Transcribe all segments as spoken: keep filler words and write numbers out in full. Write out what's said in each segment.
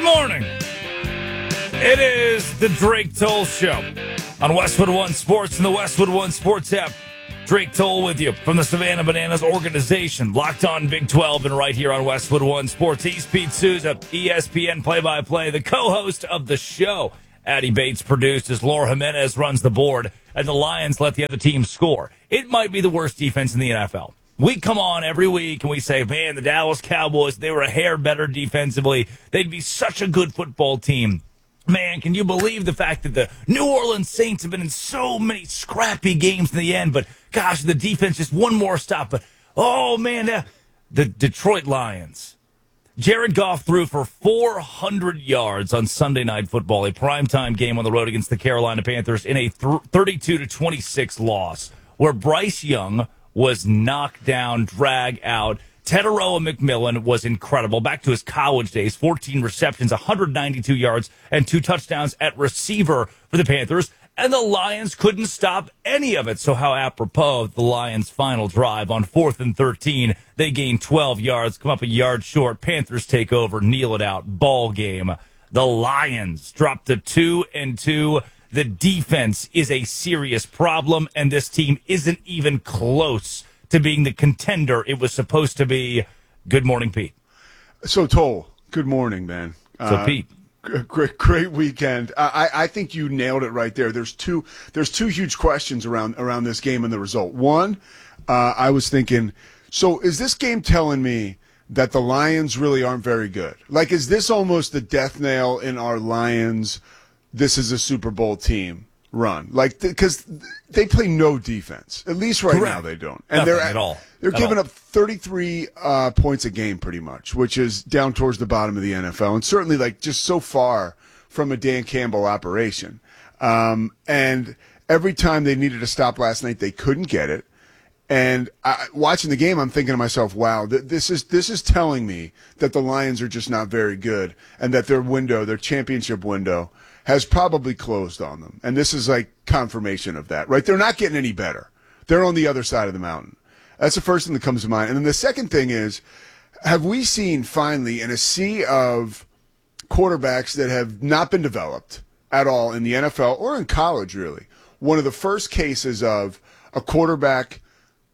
Good morning. It is the Drake Toll Show on Westwood One Sports and the Westwood One Sports app. Drake Toll with you from the Savannah Bananas organization, locked on Big twelve and right here on Westwood One Sports. He's Pete Souza, E S P N play-by-play, the co-host of the show. Addie Bates produced as Laura Jimenez runs the board, and the Lions let the other team score. It might be the worst defense in the N F L. We come on every week and we say, man, the Dallas Cowboys, they were a hair better defensively. They'd be such a good football team. Man, can you believe the fact that the New Orleans Saints have been in so many scrappy games in the end, but gosh, the defense just one more stop. But, oh, man, uh, the Detroit Lions. Jared Goff threw for four hundred yards on Sunday Night Football, a primetime game on the road against the Carolina Panthers in a thirty-two to twenty-six loss, where Bryce Young was knocked down, dragged out. Teteroa McMillan was incredible. Back to his college days, fourteen receptions, one hundred ninety-two yards, and two touchdowns at receiver for the Panthers. And the Lions couldn't stop any of it. So how apropos of the Lions' final drive on fourth and thirteen. They gain twelve yards, come up a yard short. Panthers take over, kneel it out. Ball game. The Lions drop to two and two. The defense is a serious problem, and this team isn't even close to being the contender it was supposed to be. Good morning, Pete. So, Toll, good morning, man. So, uh, Pete. Great, great weekend. I, I think you nailed it right there. There's two, there's two huge questions around around this game and the result. One, uh, I was thinking, so is this game telling me that the Lions really aren't very good? Like, is this almost the death nail in our Lions? This is a Super Bowl team run, like because th- they play no defense. At least right Correct. now they don't, and Nothing they're at all. They're at giving all. up thirty-three uh, points a game, pretty much, which is down towards the bottom of the N F L, and certainly like just so far from a Dan Campbell operation. Um, and every time they needed a stop last night, they couldn't get it. And I, watching the game, I'm thinking to myself, wow, th- this is this is telling me that the Lions are just not very good, and that their window, their championship window, has probably closed on them. And this is like confirmation of that, right? They're not getting any better. They're on the other side of the mountain. That's the first thing that comes to mind. And then the second thing is, have we seen finally in a sea of quarterbacks that have not been developed at all in the N F L or in college, really, one of the first cases of a quarterback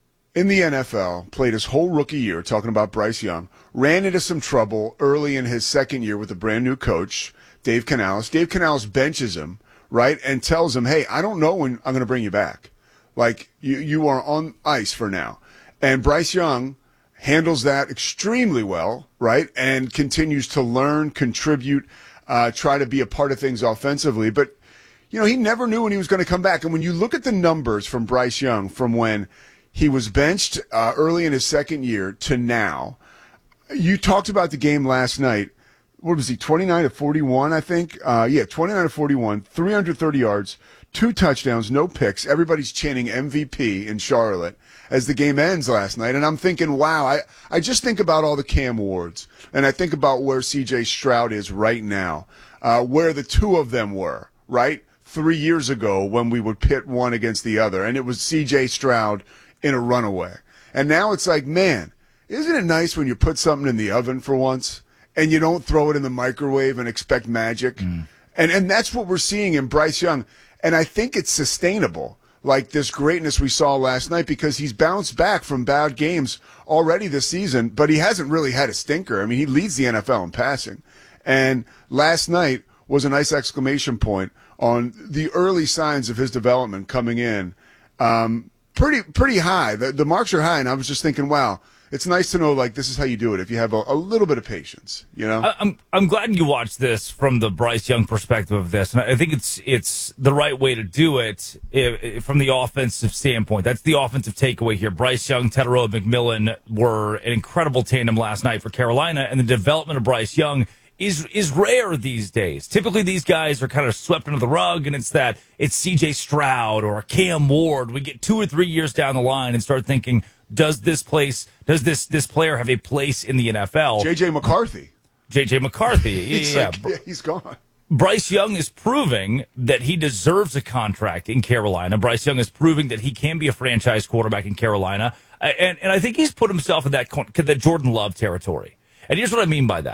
in the N F L, played his whole rookie year, talking about Bryce Young, ran into some trouble early in his second year with a brand new coach, Dave Canales. Dave Canales benches him, right, and tells him, hey, I don't know when I'm going to bring you back. Like, you, you are on ice for now. And Bryce Young handles that extremely well, right, and continues to learn, contribute, uh, try to be a part of things offensively. But, you know, he never knew when he was going to come back. And when you look at the numbers from Bryce Young from when he was benched uh, early in his second year to now, you talked about the game last night. What was he, twenty-nine to forty-one, I think? Uh, yeah, twenty-nine to forty-one, three hundred thirty yards, two touchdowns, no picks. Everybody's chanting M V P in Charlotte as the game ends last night. And I'm thinking, wow, I, I just think about all the Cam Wards, and I think about where C J Stroud is right now, uh, where the two of them were, right, three years ago when we would pit one against the other, and it was C J Stroud in a runaway. And now it's like, man, isn't it nice when you put something in the oven for once and you don't throw it in the microwave and expect magic? Mm. And and that's what we're seeing in Bryce Young. And I think it's sustainable, like this greatness we saw last night, because he's bounced back from bad games already this season, but he hasn't really had a stinker. I mean, he leads the N F L in passing. And last night was a nice exclamation point on the early signs of his development coming in. Um, pretty pretty high. The, the marks are high, and I was just thinking, wow, it's nice to know, like, this is how you do it if you have a, a little bit of patience, you know? I, I'm I'm glad you watched this from the Bryce Young perspective of this, and I think it's it's the right way to do it if, if, from the offensive standpoint. That's the offensive takeaway here. Bryce Young, Teteroa McMillan were an incredible tandem last night for Carolina, and the development of Bryce Young is is rare these days. Typically, these guys are kind of swept under the rug, and it's that it's C J Stroud or Cam Ward. We get two or three years down the line and start thinking, does this place, does this this player have a place in the N F L? J J McCarthy. J J McCarthy. he's yeah, like, yeah, he's gone. Bryce Young is proving that he deserves a contract in Carolina. Bryce Young is proving that he can be a franchise quarterback in Carolina. And, and I think he's put himself in that, that Jordan Love territory. And here's what I mean by that.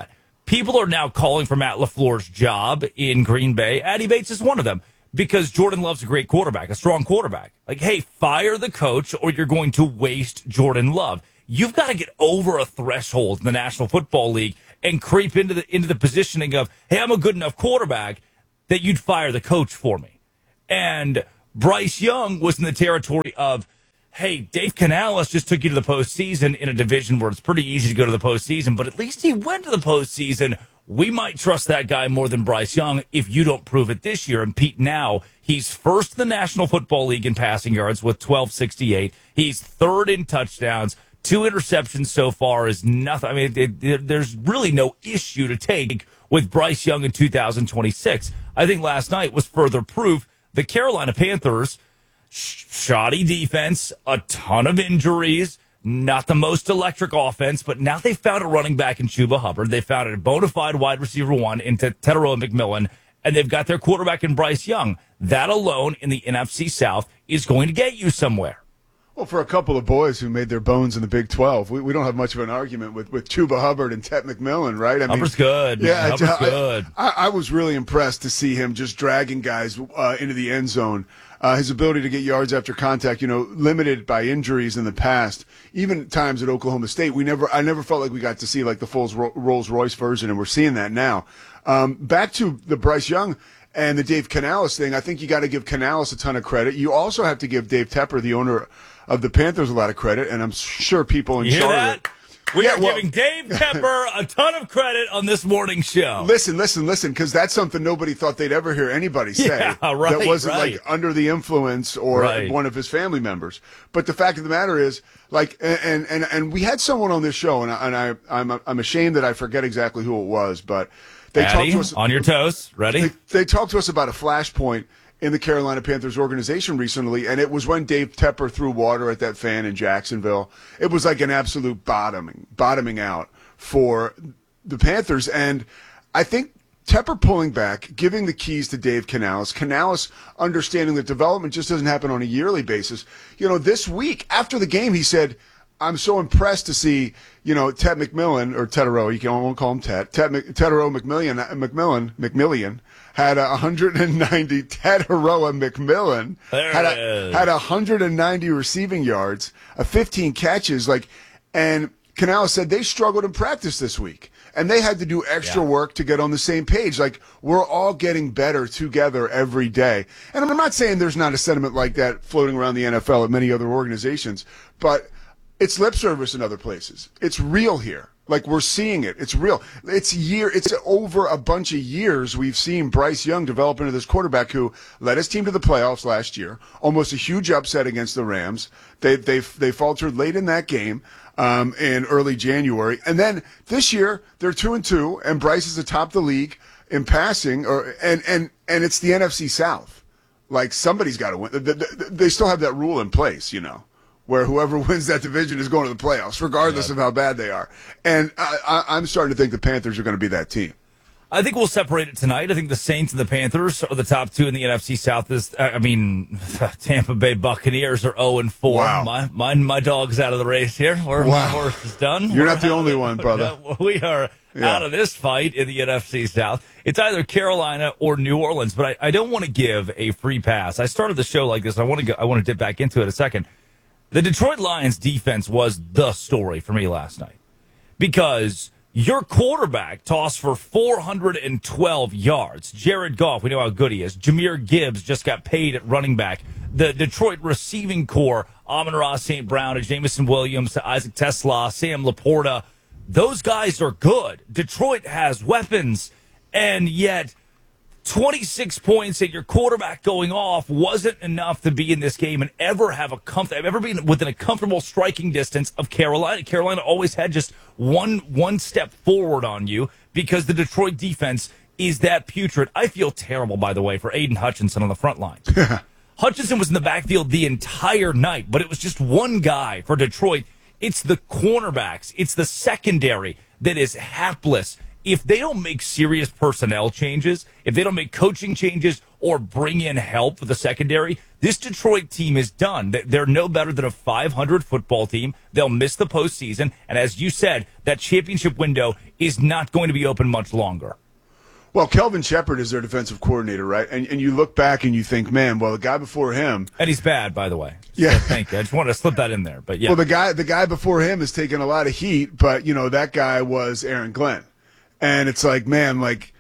people are now calling for Matt LaFleur's job in Green Bay. Addy Bates is one of them because Jordan Love's a great quarterback, a strong quarterback. Like, hey, fire the coach or you're going to waste Jordan Love. You've got to get over a threshold in the National Football League and creep into the into the positioning of, hey, I'm a good enough quarterback that you'd fire the coach for me. And Bryce Young was in the territory of, hey, Dave Canales just took you to the postseason in a division where it's pretty easy to go to the postseason, but at least he went to the postseason. We might trust that guy more than Bryce Young if you don't prove it this year. And Pete, now he's first in the National Football League in passing yards with twelve sixty-eight. He's third in touchdowns. Two interceptions so far is nothing. I mean, it, it, there's really no issue to take with Bryce Young in two thousand twenty-six. I think last night was further proof. The Carolina Panthers, sh- shoddy defense, a ton of injuries, not the most electric offense, but now they found a running back in Chuba Hubbard. They found a bona fide wide receiver one in Tetairoa McMillan, and they've got their quarterback in Bryce Young. That alone in the N F C South is going to get you somewhere. Well, for a couple of boys who made their bones in the Big twelve, we, we don't have much of an argument with, with Chuba Hubbard and Tet McMillan, right? I Hubbard's mean, good. Yeah, Hubbard's I, good. I, I was really impressed to see him just dragging guys uh, into the end zone. Uh, his ability to get yards after contact, you know, limited by injuries in the past. Even at times at Oklahoma State, we never, I never felt like we got to see like the full Rolls Royce version, and we're seeing that now. Um, back to the Bryce Young and the Dave Canales thing. I think you got to give Canales a ton of credit. You also have to give Dave Tepper, the owner of the Panthers, a lot of credit, and I'm sure people in you hear Charlotte. That? We yeah, are well, giving Dave Tepper a ton of credit on this morning's show. Listen, listen, listen, because that's something nobody thought they'd ever hear anybody say. Yeah, right, that wasn't right. like under the influence or right. one of his family members. But the fact of the matter is, like, and and and we had someone on this show, and I, and I I'm I'm ashamed that I forget exactly who it was, but they Addy, talked to us on your toes. Ready? They, they talked to us about a flashpoint in the Carolina Panthers organization recently, and it was when Dave Tepper threw water at that fan in Jacksonville. It was like an absolute bottoming, bottoming out for the Panthers. And I think Tepper pulling back, giving the keys to Dave Canales, Canales understanding that development just doesn't happen on a yearly basis. You know, this week after the game, he said, I'm so impressed to see, you know, Tet McMillan, or Tetairoa, you can, I won't call him Tet, Tet Tetairoa McMillan, McMillan, McMillian, had a one hundred ninety, Tetairoa McMillan had a, had one hundred ninety receiving yards, a fifteen catches, like, and Canales said they struggled in practice this week, and they had to do extra yeah. work to get on the same page. Like, we're all getting better together every day. And I'm not saying there's not a sentiment like that floating around the N F L at many other organizations, but it's lip service in other places. It's real here. Like, we're seeing it. It's real. It's year. It's over a bunch of years we've seen Bryce Young develop into this quarterback who led his team to the playoffs last year. Almost a huge upset against the Rams. They they they faltered late in that game um, in early January, and then this year they're two and two, and Bryce is atop the league in passing. Or and and and it's the N F C South. Like, somebody's got to win. They still have that rule in place, you know, where whoever wins that division is going to the playoffs, regardless yeah. of how bad they are. And I, I, I'm starting to think the Panthers are going to be that team. I think we'll separate it tonight. I think the Saints and the Panthers are the top two in the N F C South. Is I mean, Tampa Bay Buccaneers are oh and four. Wow. My, my, my dog's out of the race here. Where wow. my horse is done. You're We're not the only one, brother. We are yeah. out of this fight in the N F C South. It's either Carolina or New Orleans, but I, I don't want to give a free pass. I started the show like this. I want to go, I want to dip back into it a second. The Detroit Lions defense was the story for me last night because your quarterback tossed for four hundred twelve yards. Jared Goff, we know how good he is. Jahmyr Gibbs just got paid at running back. The Detroit receiving core, Amon-Ra Saint Brown, Jameson Williams, Isaac Tesla, Sam Laporta, those guys are good. Detroit has weapons, and yet twenty-six points and your quarterback going off wasn't enough to be in this game and ever have a comfort. I've ever been within a comfortable striking distance of Carolina. Carolina always had just one one step forward on you because the Detroit defense is that putrid. I feel terrible, by the way, for Aiden Hutchinson on the front line. Hutchinson was in the backfield the entire night, but it was just one guy for Detroit. It's the cornerbacks. It's the secondary that is hapless. if they don't make serious personnel changes, if they don't make coaching changes or bring in help for the secondary, this Detroit team is done. They're no better than a five hundred football team. They'll miss the postseason. And as you said, that championship window is not going to be open much longer. Well, Kelvin Shepard is their defensive coordinator, right? And and you look back and you think, man, well, the guy before him, and he's bad, by the way. Yeah, so thank you. I just wanted to slip that in there, but yeah. Well, the guy the guy before him has taken a lot of heat, but you know that guy was Aaron Glenn, and it's like, man, like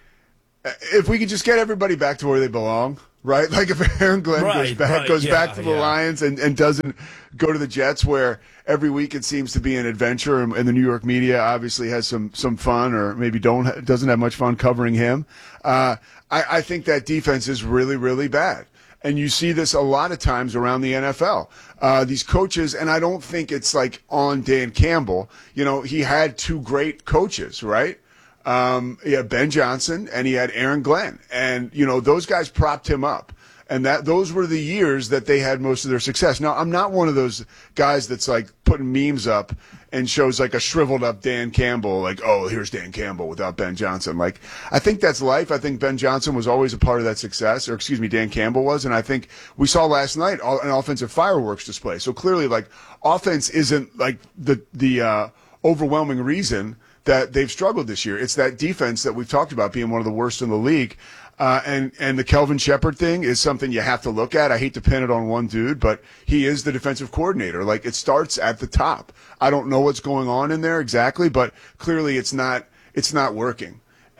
if we could just get everybody back to where they belong, right? Like if Aaron Glenn right, goes back right, goes yeah, back to the yeah. Lions and, and doesn't go to the Jets, where every week it seems to be an adventure, and, and the New York media obviously has some some fun, or maybe don't ha- doesn't have much fun covering him. Uh, I, I think that defense is really, really bad. And you see this a lot of times around the N F L. Uh, these coaches, and I don't think it's like on Dan Campbell. You know, he had two great coaches, right? Um, he had Ben Johnson and he had Aaron Glenn. And, you know, those guys propped him up. And that those were the years that they had most of their success. Now, I'm not one of those guys that's like putting memes up and shows like a shriveled up Dan Campbell, like, oh, here's Dan Campbell without Ben Johnson. Like, I think that's life. I think Ben Johnson was always a part of that success, or excuse me, Dan Campbell was. And I think we saw last night an offensive fireworks display. So clearly, like, offense isn't like the, the, uh, overwhelming reason that they've struggled this year. It's that defense that we've talked about being one of the worst in the league. Uh, and, and the Kelvin Shepard thing is something you have to look at. I hate to pin it on one dude, but he is the defensive coordinator. Like, it starts at the top. I don't know what's going on in there exactly, but clearly it's not, it's not working.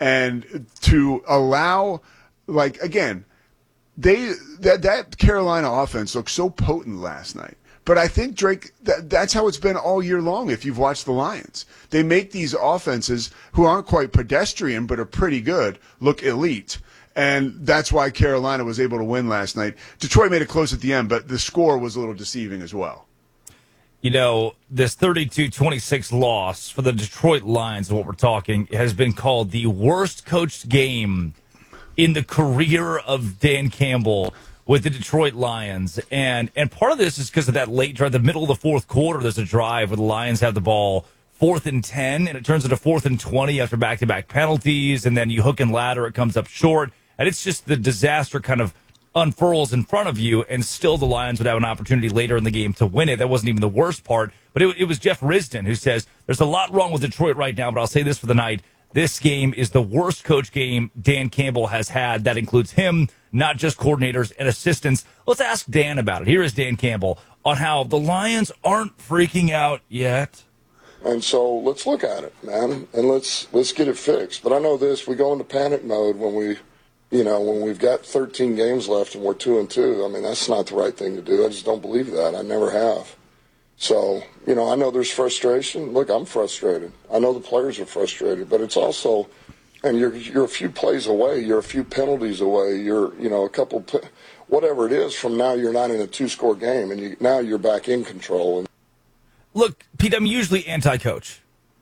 And to allow, like, again, they, that, that Carolina offense looked so potent last night. But I think, Drake, that, that's how it's been all year long if you've watched the Lions. They make these offenses who aren't quite pedestrian but are pretty good look elite. And that's why Carolina was able to win last night. Detroit made it close at the end, but the score was a little deceiving as well. You know, this thirty-two twenty-six loss for the Detroit Lions, what we're talking, has been called the worst coached game in the career of Dan Campbell with the Detroit Lions. And and part of this is because of that late drive, the middle of the fourth quarter, there's a drive where the Lions have the ball fourth and ten, and it turns into fourth and twenty after back-to-back penalties, and then you hook and ladder, it comes up short. And it's just the disaster kind of unfurls in front of you, and still the Lions would have an opportunity later in the game to win it. That wasn't even the worst part. But it, it was Jeff Risdon who says, there's a lot wrong with Detroit right now, but I'll say this for the night. This game is the worst coach game Dan Campbell has had. That includes him, not just coordinators and assistants. Let's ask Dan about it. Here is Dan Campbell on how the Lions aren't freaking out yet. And so let's look at it, man, and let's let's get it fixed. But I know this, we go into panic mode when we, you know, when we've got thirteen games left and we're two and two. I mean, that's not the right thing to do. I just don't believe that. I never have. So, you know, I know there's frustration. Look, I'm frustrated. I know the players are frustrated, but it's also, and you're you're a few plays away, you're a few penalties away, you're, you know, a couple, whatever it is, from now you're not in a two-score game, and you, now you're back in control. And look, Pete, I'm usually anti-coach.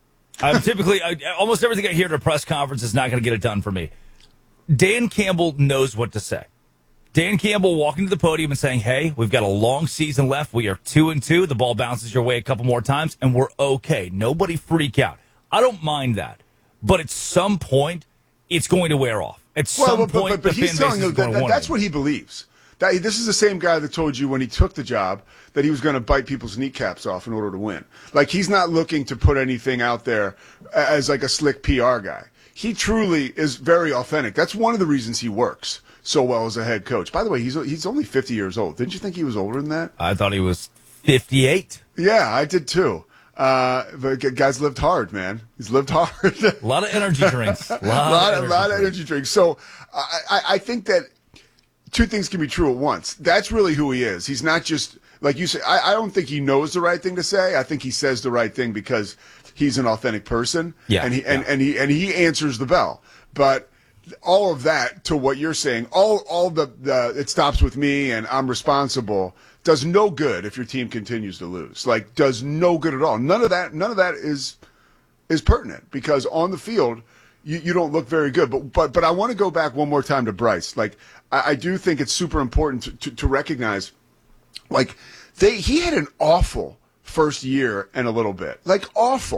I'm typically, I, almost everything I hear at a press conference is not going to get it done for me. Dan Campbell knows what to say. Dan Campbell walking to the podium and saying, hey, we've got a long season left. We are two and two. The ball bounces your way a couple more times, and we're okay. Nobody freak out. I don't mind that. But at some point, it's going to wear off. At some well, but, point, but, but the he's fan telling base you is that, going to that want that's it. what he believes. That, this is the same guy that told you when he took the job that he was going to bite people's kneecaps off in order to win. Like, he's not looking to put anything out there as like a slick P R guy. He truly is very authentic. That's one of the reasons he works so well as a head coach. By the way, he's he's only fifty years old. Didn't you think he was older than that? I thought he was fifty-eight. Yeah, I did too. Uh, but guy's lived hard, man. He's lived hard. A lot of energy drinks. A lot, lot, of, energy a lot drinks. of energy drinks. So I, I, I think that two things can be true at once. That's really who he is. He's not just, like you say, I, I don't think he knows the right thing to say. I think he says the right thing because he's an authentic person. Yeah, and he and, yeah. and he and he answers the bell. But all of that, to what you're saying, all all the, the it stops with me and I'm responsible, does no good if your team continues to lose. Like, does no good at all. None of that none of that is is pertinent, because on the field you, you don't look very good. But but but I want to go back one more time to Bryce. Like, I, I do think it's super important to, to, to recognize, like, they he had an awful first year and a little bit. Like, awful.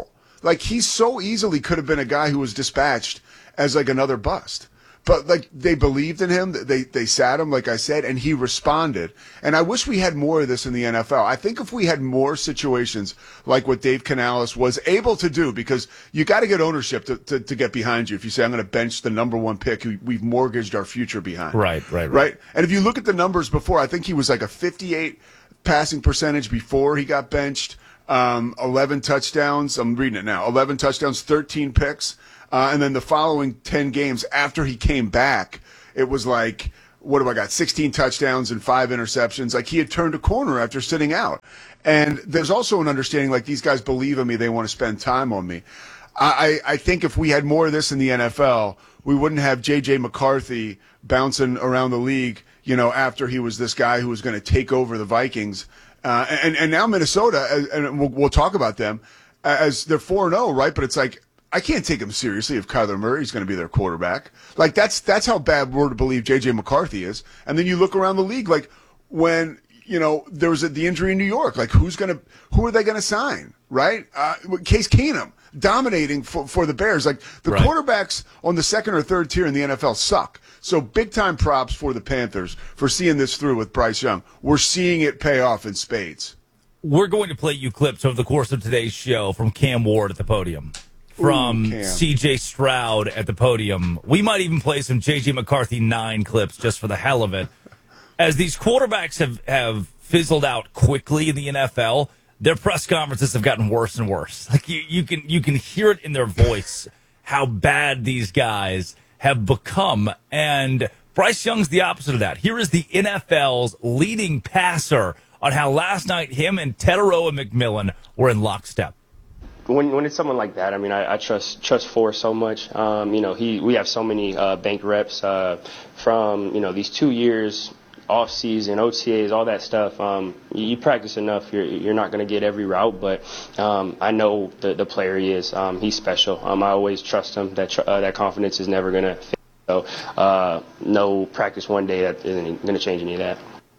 Like, he so easily could have been a guy who was dispatched as like another bust. But like, they believed in him. They they sat him, like I said, and he responded. And I wish we had more of this in the N F L. I think if we had more situations like what Dave Canales was able to do, because you got to get ownership to, to, to get behind you. If you say, I'm going to bench the number one pick, who we've mortgaged our future behind. Right, right, right. Right? And if you look at the numbers before, I think he was like a fifty-eight passing percentage before he got benched. Um, eleven touchdowns. I'm reading it now. eleven touchdowns, thirteen picks. Uh, and then the following ten games after he came back, it was like, what do I got? sixteen touchdowns and five interceptions. Like, he had turned a corner after sitting out. And there's also an understanding, like, these guys believe in me. They want to spend time on me. I, I think if we had more of this in the N F L, we wouldn't have J J McCarthy bouncing around the league, you know, after he was this guy who was going to take over the Vikings. Uh, and, and now Minnesota, and we'll, we'll talk about them, as they're four and oh, right? But it's like, I can't take them seriously if Kyler Murray's going to be their quarterback. Like, that's that's how bad we're to believe J J McCarthy is. And then you look around the league, like, when, you know, there was a, the injury in New York, like, who's going to, who are they going to sign, right? Uh, Case Keenum dominating for, for the Bears. Like, the right. quarterbacks on the second or third tier in the N F L suck. So big-time props for the Panthers for seeing this through with Bryce Young. We're seeing it pay off in spades. We're going to play you clips over the course of today's show from Cam Ward at the podium, from Ooh, C J Stroud at the podium. We might even play some J J McCarthy nine clips just for the hell of it. As these quarterbacks have, have fizzled out quickly in the N F L, their press conferences have gotten worse and worse. Like, you, you can you can hear it in their voice how bad these guys have become. And Bryce Young's the opposite of that. Here is the N F L's leading passer on how last night him and Teterow and McMillan were in lockstep. When when it's someone like that, I mean, I, I trust trust Forrest so much. Um, you know, he we have so many uh, bank reps uh, from you know these two years off season, O T As, all that stuff. Um, you, you practice enough, you're you're not going to get every route, but um, I know the the player he is. Um, he's special. Um, I always trust him. That tr- uh, that confidence is never going to fail. So uh, no practice one day that isn't going to change any of that.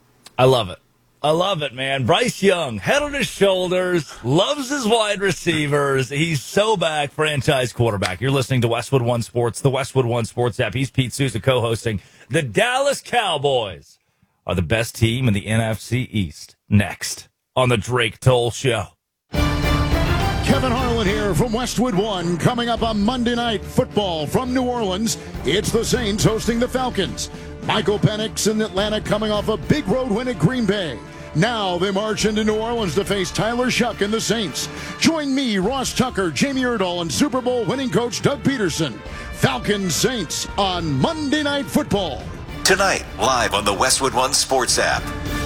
I love it. I love it, man. Bryce Young, head on his shoulders, loves his wide receivers. He's so back, franchise quarterback. You're listening to Westwood One Sports, the Westwood One Sports app. He's Pete Sousa co-hosting. The Dallas Cowboys are the best team in the N F C East. Next on the Drake Toll Show. Kevin Harlan here from Westwood One. Coming up on Monday Night Football from New Orleans, it's the Saints hosting the Falcons. Michael Penix in Atlanta coming off a big road win at Green Bay. Now they march into New Orleans to face Tyler Shuck and the Saints. Join me, Ross Tucker, Jamie Erdahl, and Super Bowl winning coach Doug Peterson. Falcons Saints on Monday Night Football. Tonight, live on the Westwood One Sports app.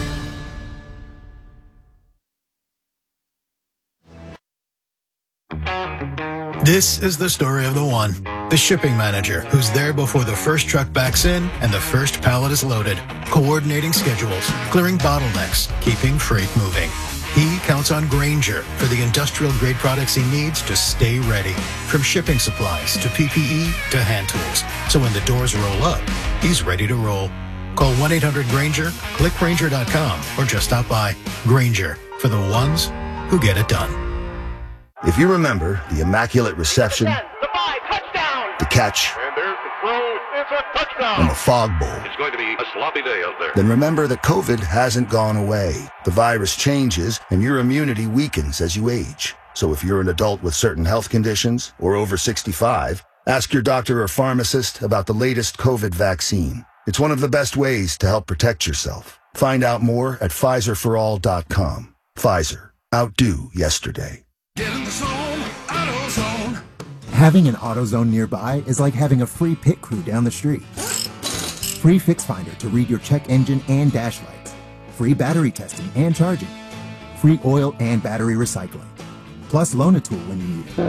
This is the story of the one, the shipping manager, who's there before the first truck backs in and the first pallet is loaded, coordinating schedules, clearing bottlenecks, keeping freight moving. He counts on Grainger for the industrial-grade products he needs to stay ready, from shipping supplies to P P E to hand tools. So when the doors roll up, he's ready to roll. Call one eight hundred Grainger, click Grainger dot com, or just stop by. Grainger, for the ones who get it done. If you remember the immaculate reception, the five, touchdown, the catch, and there's the throw, it's a touchdown, and the fog bowl, it's going to be a sloppy day out there. Then remember that COVID hasn't gone away. The virus changes, and your immunity weakens as you age. So if you're an adult with certain health conditions or over sixty-five, ask your doctor or pharmacist about the latest COVID vaccine. It's one of the best ways to help protect yourself. Find out more at Pfizer for all dot com. Pfizer. Outdo yesterday. Get in the zone, AutoZone. Having an AutoZone nearby is like having a free pit crew down the street. Free Fix Finder to read your check engine and dash lights. Free battery testing and charging. Free oil and battery recycling. Plus Loan-A-Tool when you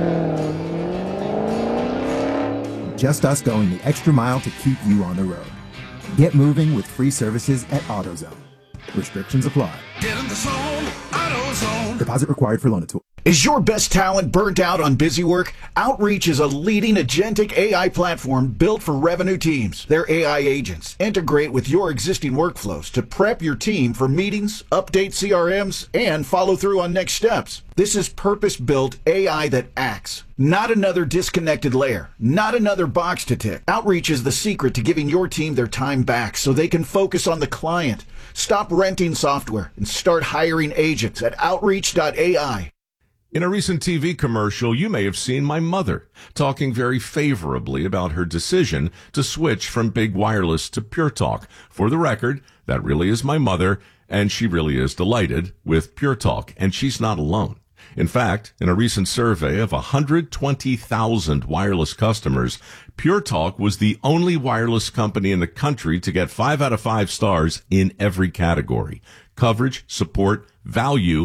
need it. Just us going the extra mile to keep you on the road. Get moving with free services at AutoZone. Restrictions apply. Get in the zone, AutoZone. Deposit required for Loan-A-Tool. Is your best talent burnt out on busy work? Outreach is a leading agentic A I platform built for revenue teams. Their A I agents integrate with your existing workflows to prep your team for meetings, update C R Ms, and follow through on next steps. This is purpose-built A I that acts. Not another disconnected layer. Not another box to tick. Outreach is the secret to giving your team their time back so they can focus on the client. Stop renting software and start hiring agents at outreach dot A I. In a recent T V commercial, you may have seen my mother talking very favorably about her decision to switch from Big Wireless to Pure Talk. For the record, that really is my mother, and she really is delighted with Pure Talk, and she's not alone. In fact, in a recent survey of one hundred twenty thousand wireless customers, Pure Talk was the only wireless company in the country to get five out of five stars in every category: coverage, support, value,